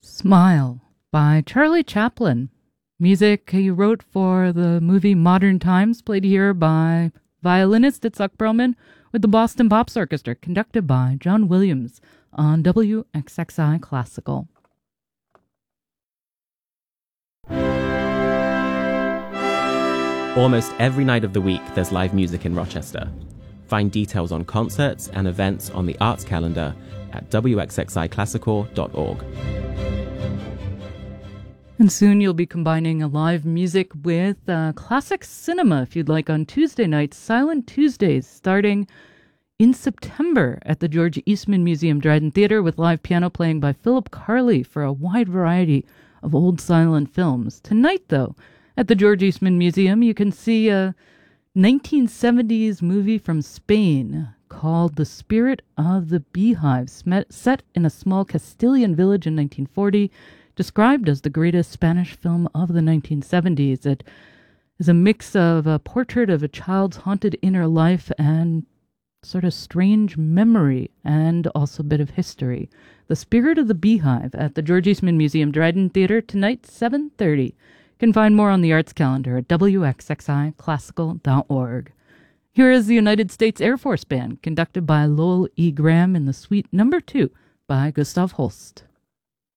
Smile by Charlie Chaplin. Music he wrote for the movie Modern Times, played here by violinist Itzhak Perlman with the Boston Pops Orchestra, conducted by John Williams on WXXI Classical. Almost every night of the week, there's live music in Rochester. Find details on concerts and events on the arts calendar at wxxiclassical.org. And soon you'll be combining live music with classic cinema, if you'd like, on Tuesday nights, Silent Tuesdays, starting in September at the George Eastman Museum Dryden Theater, with live piano playing by Philip Carley for a wide variety of old silent films. Tonight, though, at the George Eastman Museum, you can see a 1970s movie from Spain called The Spirit of the Beehive, set in a small Castilian village in 1940, described as the greatest Spanish film of the 1970s. It is a mix of a portrait of a child's haunted inner life and sort of strange memory, and also a bit of history. The Spirit of the Beehive at the George Eastman Museum Dryden Theater tonight, 7:30. You can find more on the arts calendar at wxxiclassical.org. Here is the United States Air Force Band, conducted by Lowell E. Graham in the Suite No. 2 by Gustav Holst.